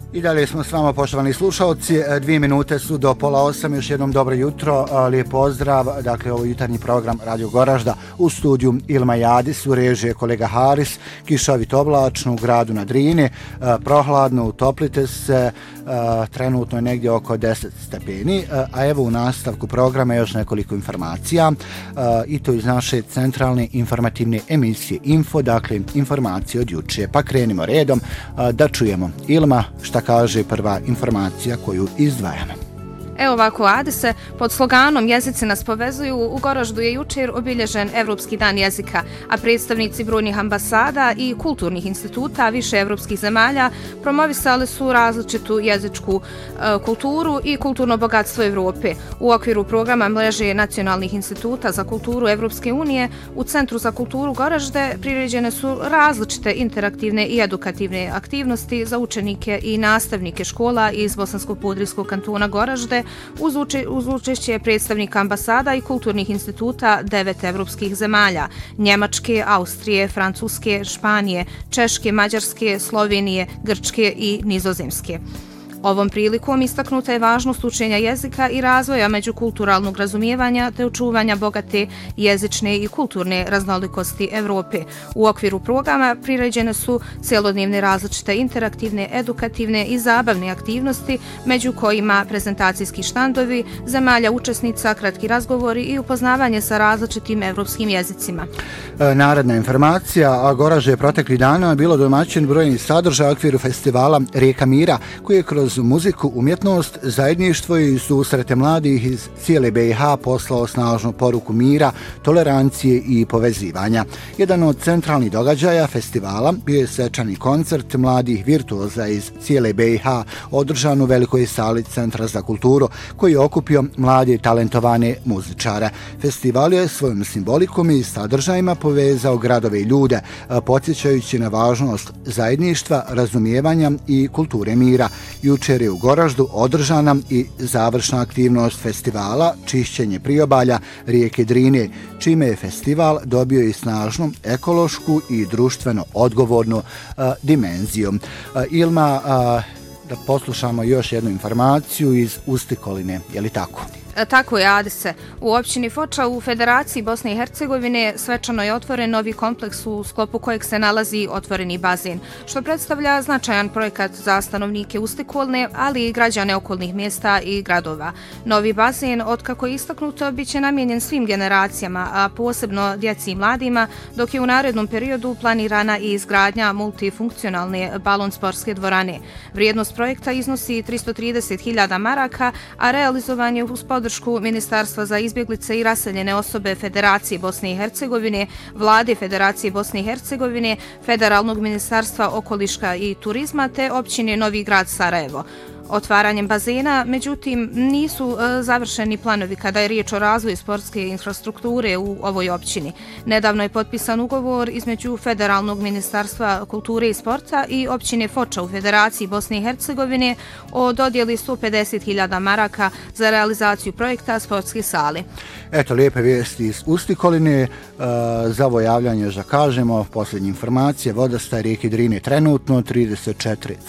I dalje smo s vama, poštovani slušalci. 2 minute su do 7:30. Još jednom dobro jutro, lijep pozdrav. Dakle, ovo jutarnji program Radio Goražda, u studiju Ilma Jadis, u režiji kolega Haris. Kišovit oblačno u gradu na Drini, prohladno, utoplite se, trenutno je negdje oko 10 stepeni. A evo u nastavku programa još nekoliko informacija, i to iz naše centralne informativne emisije Info, dakle informacije od juče. Pa krenimo redom da čujemo. Ilma, šta kaže prva informacija koju izdvajamo? Evo ovako, Adise, pod sloganom Jezici nas povezuju, u Goraždu je jučer obilježen Evropski dan jezika, a predstavnici brojnih ambasada i kulturnih instituta više evropskih zemalja promovisali su različitu jezičku kulturu i kulturno bogatstvo Evrope. U okviru programa mreže nacionalnih instituta za kulturu Evropske unije u Centru za kulturu Goražde priređene su različite interaktivne i edukativne aktivnosti za učenike i nastavnike škola iz Bosansko-Podrijskog kantona Goražde, uz učešće predstavnika ambasada i kulturnih instituta 9 evropskih zemalja: Njemačke, Austrije, Francuske, Španije, Češke, Mađarske, Slovenije, Grčke i Nizozemske. Ovom prilikom istaknuta je važnost učenja jezika i razvoja međukulturalnog razumijevanja te očuvanja bogate jezične i kulturne raznolikosti Evrope. U okviru programa priređene su cjelodnevne različite interaktivne, edukativne i zabavne aktivnosti, među kojima prezentacijski štandovi zemalja učesnica, kratki razgovori i upoznavanje sa različitim evropskim jezicima. Naredna informacija, Goražde je proteklih dana bilo domaćin brojnih sadržaja u okviru festivala Rijeka mira, koji je kroz muziku, umjetnost, zajedništvo i susrete mladih iz cijele BiH poslao snažnu poruku mira, tolerancije i povezivanja. Jedan od centralnih događaja festivala bio je svečani koncert mladih virtuoza iz cijele BiH, održan u velikoj sali Centra za kulturu, koji je okupio mlade talentovane muzičare. Festival je svojom simbolikom i sadržajima povezao gradove i ljude, podsjećajući na važnost zajedništva, razumijevanja i kulture mira. Jučer je u Goraždu održana i završna aktivnost festivala Čišćenje priobalja rijeke Drine, čime je festival dobio i snažnu ekološku i društveno odgovornu dimenziju. Ilma, da poslušamo još jednu informaciju iz Ustikoline, je li tako? Tako je, Adise. U općini Foča u Federaciji Bosne i Hercegovine svečano je otvoren novi kompleks u sklopu kojeg se nalazi otvoreni bazen, što predstavlja značajan projekat za stanovnike Ustikolne, ali i građane okolnih mjesta i gradova. Novi bazen, otkako je istaknuto, bit će namijenjen svim generacijama, a posebno djeci i mladima, dok je u narednom periodu planirana i izgradnja multifunkcionalne balon sportske dvorane. Vrijednost projekta iznosi 330.000 maraka, a realizovan je uz podršku Ministarstva za izbjeglice i raseljene osobe Federacije Bosne i Hercegovine, Vlade Federacije Bosne i Hercegovine, Federalnog ministarstva okoliša i turizma te općine Novi grad Sarajevo. Otvaranjem bazena, međutim, nisu završeni planovi kada je riječ o razvoju sportske infrastrukture u ovoj općini. Nedavno je potpisan ugovor između Federalnog ministarstva kulture i sporta i općine Foča u Federaciji Bosne i Hercegovine o dodjeli 150.000 maraka za realizaciju projekta sportske sale. Eto, lijepe vijesti iz Ustikoline. Za ovo javljanje, da kažemo, posljednje informacije, vodostaj rijeke Drine trenutno 34